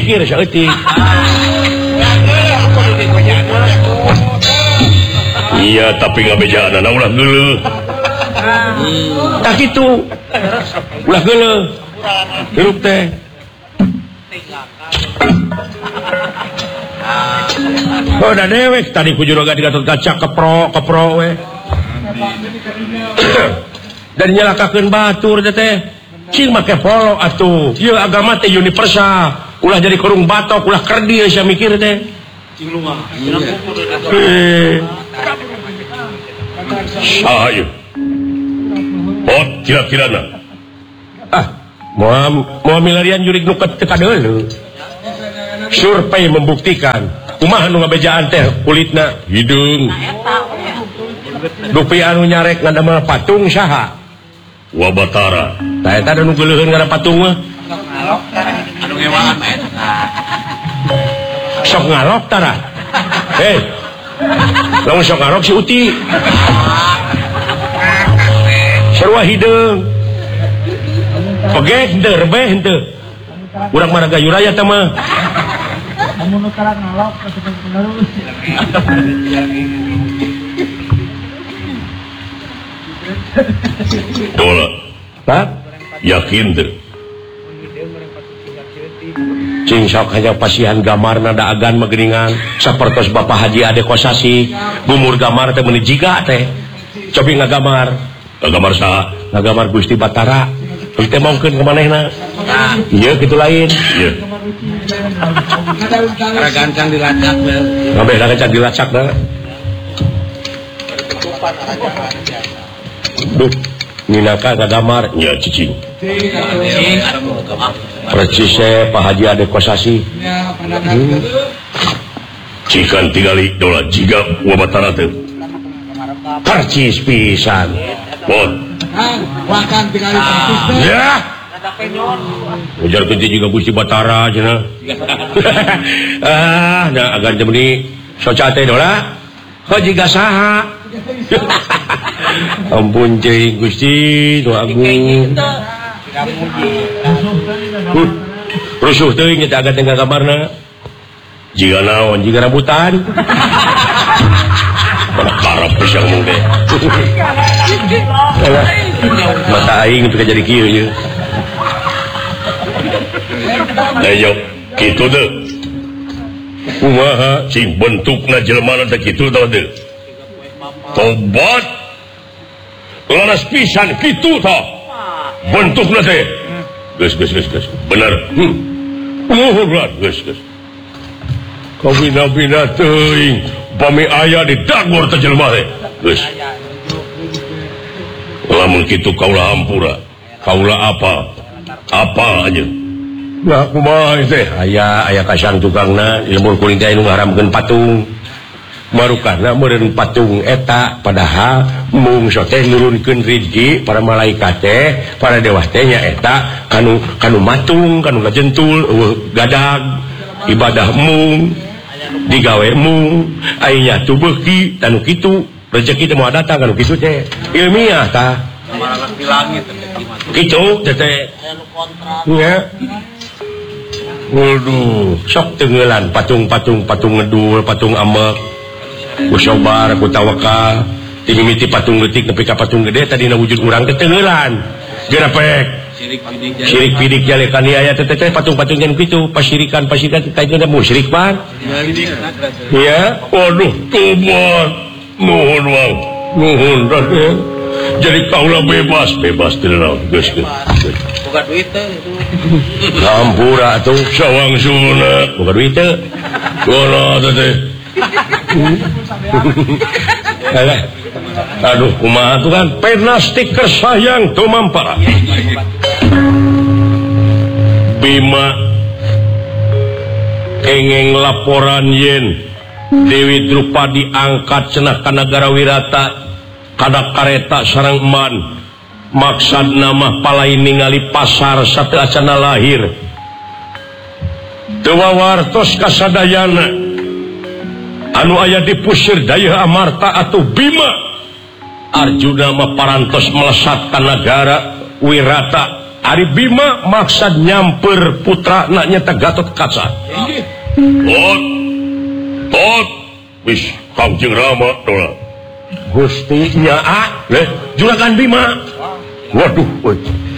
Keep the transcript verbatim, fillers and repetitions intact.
mikir saeutik. Iya tapi ngabejaan ulah geuleuh. Tak kitu. Ulah geuleuh. Hirup teh. Oh da dewek tadi ku juragan di Gatot Kaca kepro kepro we. Dan nyalakakeun batur teh. Cing make polo atuh. Ieu agama teh universal. Ulah jadi kurung batok, ulah kerdi sia mikir teh. Cing lu mah. Ayo. Oh, kira-kirana. Ah, moal moal milarian jurig nu teka deuleu. Survei membuktikan kumaha nu ngabejaan teh kulitna hidung. Dupi anu nyarek ngadamel patung saha? Wabatara. Tah eta nu geuleuheun ngana patung mah. Anu ngewangan mah eta. Sok ngalok tara. Hei. Lamun sok ngalok si Uti. Sarua hideung. Pegeh henteu, rebeh henteu. Urang mah gayu raya teh mah. Amun nu kalah ngalok kasih penerus. Dola. Pak, yakin teu. Cing sok hanya pasihan gamarna da agan megeringan sapertos Bapak Haji Ade Kosasi gumur gamar teh meuni jiga teh. Cobi ngagamar. Ngagamar saha? Ngagamar Gusti Batara. Teu mongkeun ka manehna. Nah, ieu kitu lain. Ieu. Ara gancang dilacak we. Ngabeh gancang dilacak da. Duh, minaka ngagamar nya cicing. Percis Pak Haji Ade Kosasi. Hmm. Cikan tigali dola jiga wabatara teu. Percis pisan. Pot. Wakan tigali percis teh. Ya. Ujar kunci juga Gusti Batara cenah. Ah, da agan teh meuni soca teh dola. Heuh jiga saha? Ampun ceuing Gusti nu agung. Rusuh teuing eta agan teh kamarna. Jiga naon? Jiga rambutan. Parah pisang mung teh. Mata aing teh jadi kieu ye. Ayo, kitu teh. Kumaha cing bentukna jelema teh kitu teh teh. Tobat. Laras pisan kitu teh. Bentukna teh. Geus geus geus geus. Bener. Hmm. Muhurlan geus geus. Kabina-bina teuing pami aya di dagor teh jelema teh. Geus. Lamun kitu kaula hampura. Kaula apa? Apa aja? Nah, kumaha teh? Aya aya kasang tukangna ilmu kuring teh nu ngaharamkeun patung. Marukana meureun patung eta padahal mung teh nurunkeun rezeki para malaikat teh para dewa teh nya eta kanu kanu matung kanu ngajentul eueuh gadag ibadah mung digawe mung aya nya beuki tanu kitu rezeki teh moal datang kanu kitu teh ilmiah tah marangan di langit kitu teh teh nya. Waduh sok tenggelan patung-patung patung ngedul patung amek ku sobar ku tawakal ti mimiti patung leutik nepi ka patung gede tadina wujud urang teh tenggelan geura pek syirik pidik jalekan aya teh teh patung-patung jan kitu pasyirikan pasyirikan kaitna musyrik pan ya waduh tobat nuhun wang nuhun raden jadi kaula bebas bebas teh naon geus geus boga duit teh hampura atuh sawang suna boga duit teh gono teh aduh kumaha tuh kan pena stiker sayang tumampara Bima kengeng laporan yen Dewi Drupadi angkat cenah ka nagara Wirata kada kareta sareng eman maksad nama palai ningali pasar sateu acana lahir teu wawartos kasadayana anu aya di pusir daya Amarta atau Bima Arjuna mah parantos melesat ka nagara Wirata Ari Bima maksud nyamper putra naknya Gatot Kaca. Tot, tot, wis Kangjeng Rama doa. Gusti Nyaa, leh juragan Bima. Waduh, woi.